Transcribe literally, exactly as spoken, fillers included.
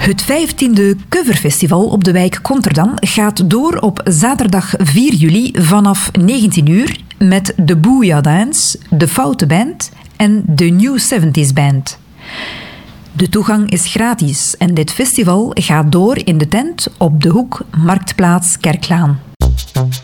Het vijftiende Coverfestival op de wijk Konterdam gaat door op zaterdag vier juli vanaf negentien uur met de Booyah Dance, de Foute Band en de New zeventig Band. De toegang is gratis en dit festival gaat door in de tent op de hoek Marktplaats Kerklaan.